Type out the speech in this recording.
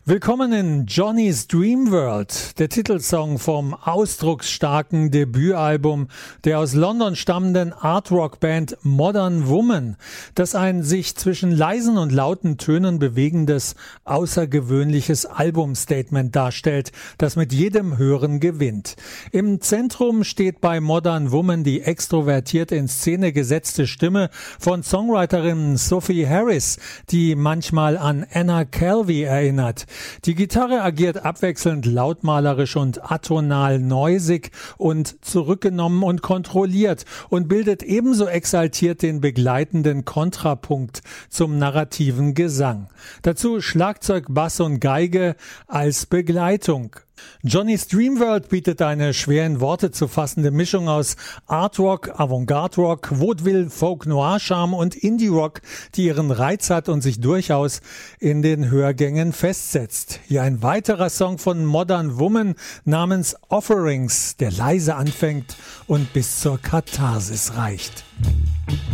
Willkommen in Johnny's Dream World, der Titelsong vom ausdrucksstarken Debütalbum der aus London stammenden Art-Rock-Band Modern Woman, das ein sich zwischen leisen und lauten Tönen bewegendes, außergewöhnliches Albumstatement darstellt, das mit jedem Hören gewinnt. Im Zentrum steht bei Modern Woman die extrovertiert in Szene gesetzte Stimme von Songwriterin Sophie Harris, die manchmal an Anna Calvi erinnert. Die Gitarre agiert abwechselnd lautmalerisch und atonal neusig und zurückgenommen und kontrolliert und bildet ebenso exaltiert den begleitenden Kontrapunkt zum narrativen Gesang. Dazu Schlagzeug, Bass und Geige als Begleitung. Johnny's Dream World bietet eine schwer in Worte zu fassende Mischung aus Art-Rock, Avantgarde-Rock, Vaudeville, Folk-Noir-Charme und Indie-Rock, die ihren Reiz hat und sich durchaus in den Hörgängen festsetzt. Hier ein weiterer Song von Modern Woman namens Offerings, der leise anfängt und bis zur Katharsis reicht.